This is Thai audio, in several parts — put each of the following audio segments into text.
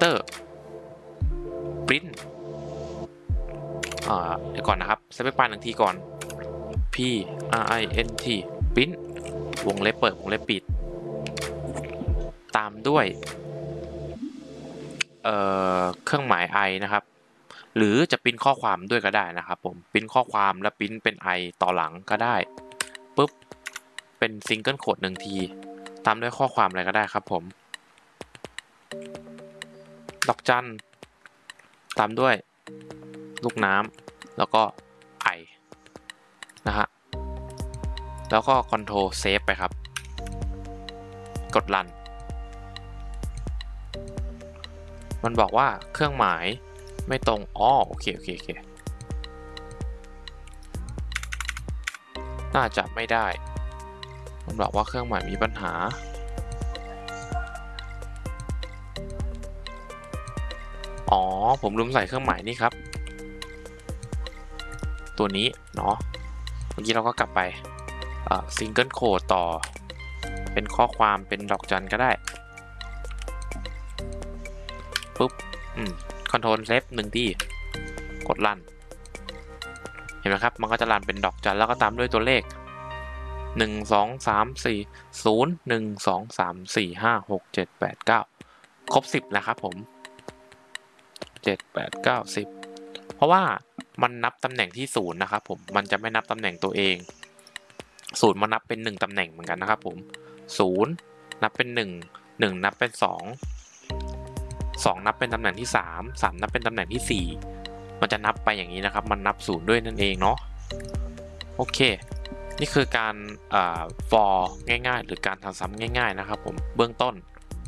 enter print เดี๋ยวก่อนนะครับสเปคบาร์1 ทีก่อน p r i n t print วงเล็บเปิดวงเล็บปิดตามด้วยเครื่องหมาย i นะครับหรือจะพิมพ์ข้อความด้วยก็ได้นะครับผมพิมพ์ข้อความแล้วพิมพ์เป็น i ต่อหลังก็ได้ปุ๊บเป็นซิงเกิลโค้ด1 ทีตามด้วยข้อความอะไรก็ได้ครับผมดอกจันตามด้วยลูกน้ำแล้วก็ i นะฮะแล้วก็ Ctrl Save ไปครับกด Run มันบอกว่าเครื่องหมายไม่ตรงโอเคน่าจะไม่ได้มันบอกว่าเครื่องหมายมีปัญหาผมลืมใส่เครื่องหมายนี่ครับตัวนี้เนาะเมื่อกี้เราก็กลับไปซิงเกิลโค้ดต่อเป็นข้อความเป็นดอกจันก็ได้ปุ๊บCtrl Save1 ทีกดรันเห็นไหมครับมันก็จะรันเป็นดอกจันแล้วก็ตามด้วยตัวเลข1 2 3 4 0 1 2 3 4 5 6 7 8 9ครบ10นะครับผม7 8 9 10เพราะว่ามันนับตำแหน่งที่0นะครับผมมันจะไม่นับตำแหน่งตัวเอง0มันนับเป็น1ตำแหน่งเหมือนกันนะครับผม0นับเป็น1 1นับเป็น2นับเป็นตำแหน่งที่3นับเป็นตำแหน่งที่4มันจะนับไปอย่างนี้นะครับมันนับ0ด้วยนั่นเองเนาะโอเคนี่คือการ for ง่ายๆหรือการทำซ้ำง่ายๆนะครับผมเบื้องต้น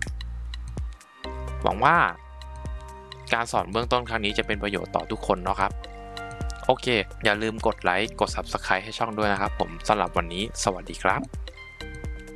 หวังว่าการสอนเบื้องต้นครั้งนี้จะเป็นประโยชน์ต่อทุกคนเนาะครับโอเคอย่าลืมกดไลค์กด Subscribe ให้ช่องด้วยนะครับผมสำหรับวันนี้สวัสดีครับ